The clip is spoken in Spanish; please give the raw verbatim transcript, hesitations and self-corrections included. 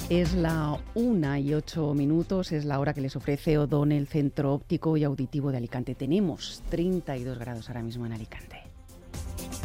Es la una y ocho minutos, es la hora que les ofrece O'Donnell, Centro Óptico y Auditivo de Alicante. Tenemos treinta y dos grados ahora mismo en Alicante.